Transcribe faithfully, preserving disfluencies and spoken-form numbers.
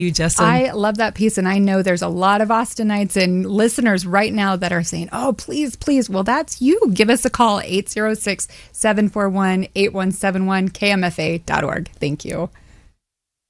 You, Justin. I love that piece. And I know there's a lot of Austinites and listeners right now that are saying, oh, please, please. Well, that's you. Give us a call, eight zero six, seven four one, eight one seven one, K M F A dot org. Thank you.